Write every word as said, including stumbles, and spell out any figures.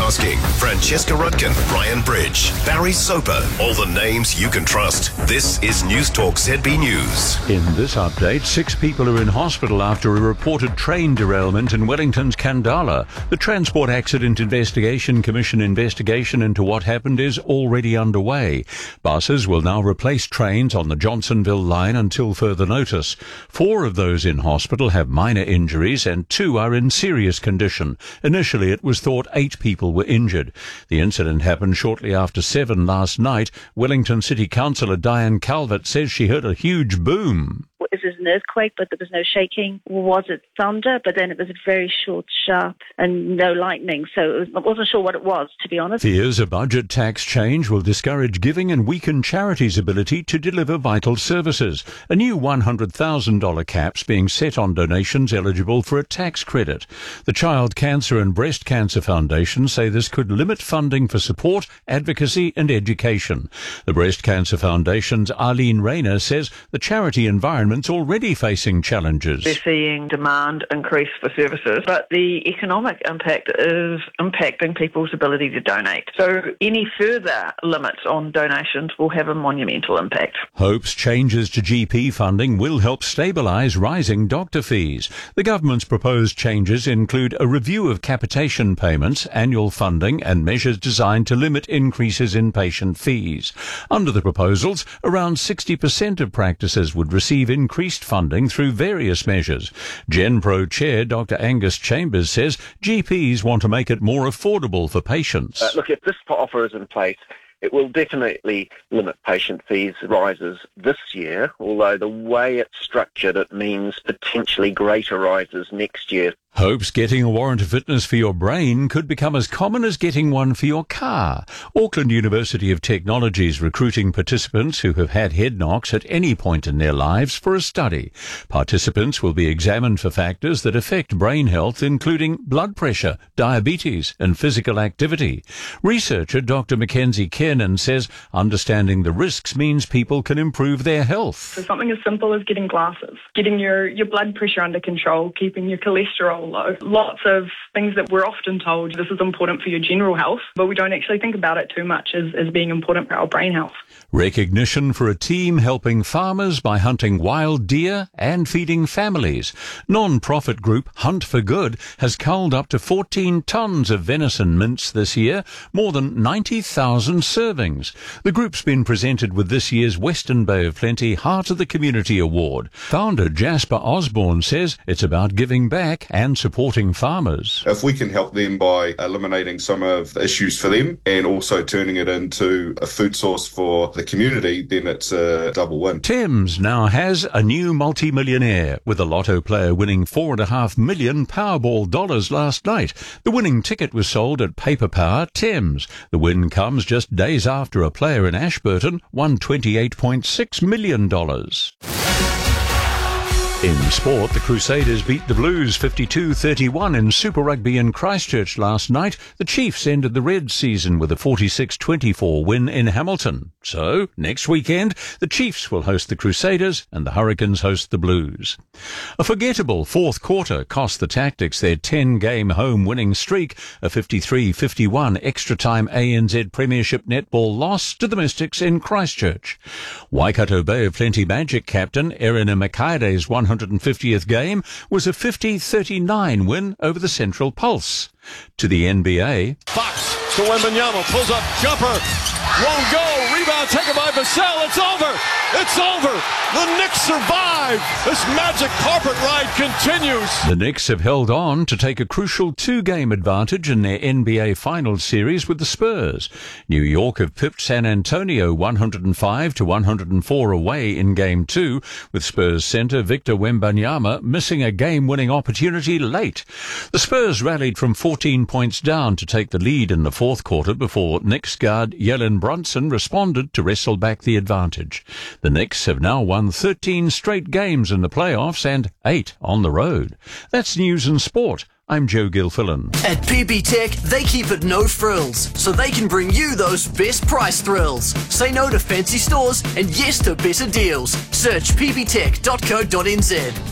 Broadcasting, Francesca Rudkin, Ryan Bridge, Barry Soper, all the names you can trust. This is News Talk Z B News. In this update, six people are in hospital after a reported train derailment in Wellington's Kandala. The Transport Accident Investigation Commission investigation into what happened is already underway. Buses will now replace trains on the Johnsonville line until further notice. Four of those in hospital have minor injuries and two are in serious condition. Initially, it was thought eight people were injured. The incident happened shortly after seven last night. Wellington City Councillor Diane Calvert says she heard a huge boom. It was an earthquake, but there was no shaking. Was it thunder? But then it was very short, sharp, and no lightning. So it was, I wasn't sure what it was, to be honest. Fears a budget tax change will discourage giving and weaken charities' ability to deliver vital services. A new one hundred thousand dollars cap's being set on donations eligible for a tax credit. The Child Cancer and Breast Cancer Foundation say this could limit funding for support, advocacy and education. The Breast Cancer Foundation's Arlene Rayner says the charity environment's already facing challenges. They're seeing demand increase for services, but the economic impact is impacting people's ability to donate. So any further limits on donations will have a monumental impact. Hope's changes to G P funding will help stabilise rising doctor fees. The government's proposed changes include a review of capitation payments, annual funding and measures designed to limit increases in patient fees. Under the proposals, around sixty percent of practices would receive increased funding through various measures. GenPro Chair Doctor Angus Chambers says G Ps want to make it more affordable for patients. Uh, look, if this offer is in place, it will definitely limit patient fees rises this year, although the way it's structured, it means potentially greater rises next year. Hope's getting a warrant of fitness for your brain could become as common as getting one for your car. Auckland University of Technology is recruiting participants who have had head knocks at any point in their lives for a study. Participants will be examined for factors that affect brain health, including blood pressure, diabetes and physical activity. Researcher Doctor Mackenzie Kiernan says understanding the risks means people can improve their health. So something as simple as getting glasses, getting your, your blood pressure under control, keeping your cholesterol low. Lots of things that we're often told this is important for your general health, but we don't actually think about it too much as, as being important for our brain health. Recognition for a team helping farmers by hunting wild deer and feeding families. Non-profit group Hunt for Good has culled up to fourteen tonnes of venison mince this year, more than ninety thousand servings. The group's been presented with this year's Western Bay of Plenty Heart of the Community Award. Founder Jasper Osborne says it's about giving back and supporting farmers. If we can help them by eliminating some of the issues for them and also turning it into a food source for the community, then it's a double win. Thames now has a new multi-millionaire, with a lotto player winning four and a half million Powerball dollars last night. The winning ticket was sold at Paper Power Thames. The win comes just days after a player in Ashburton won twenty-eight point six million dollars. In sport, the Crusaders beat the Blues fifty-two thirty-one in Super Rugby in Christchurch last night. The Chiefs ended the Reds season with a forty-six twenty-four win in Hamilton. So, next weekend, the Chiefs will host the Crusaders and the Hurricanes host the Blues. A forgettable fourth quarter cost the Tactics their ten-game home winning streak, a fifty-three fifty-one extra-time A N Z Premiership netball loss to the Mystics in Christchurch. Waikato Bay of Plenty Magic captain Erina Makaide's one hundred fiftieth game was a fifty thirty-nine win over the Central Pulse. To the N B A. Fox to Wembanyama, pulls up, jumper, won't go, rebound taken by Vassell, it's over, it's over, the Knicks survive, this magic carpet ride continues. The Knicks have held on to take a crucial two-game advantage in their N B A Finals series with the Spurs. New York have pipped San Antonio one hundred five to one hundred four away in Game two, with Spurs centre Victor Wembanyama missing a game-winning opportunity late. The Spurs rallied from fourteen points down to take the lead in the fourth quarter before Knicks guard Jalen Brunson responded to wrestle back the advantage. The Knicks have now won thirteen straight games in the playoffs and eight on the road. That's news and sport. I'm Joe Gilfillan. At P B Tech, they keep it no frills, so they can bring you those best price thrills. Say no to fancy stores and yes to better deals. Search p b tech dot co dot n z.